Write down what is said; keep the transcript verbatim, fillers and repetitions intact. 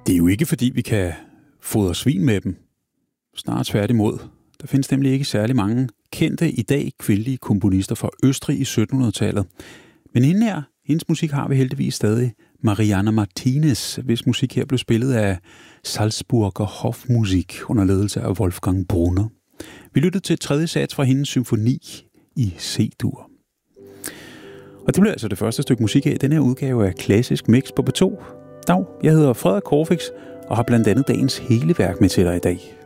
Det er jo ikke, fordi vi kan fodre svin med dem. Snart tværtimod. Der findes nemlig ikke særlig mange kendte i dag kvindelige komponister fra Østrig i syttenhundredetallet. Men hende her, hendes musik har vi heldigvis stadig. Marianna Martinez, hvis musik her blev spillet af Salzburger Hofmusik under ledelse af Wolfgang Brunner. Vi lyttede til et tredje sats fra hendes symfoni i C-dur. Og det blev altså det første stykke musik af den her udgave af Klassisk Mix på P to. Dag, jeg hedder Frederik Korfix og har blandt andet dagens hele værk med til dig i dag.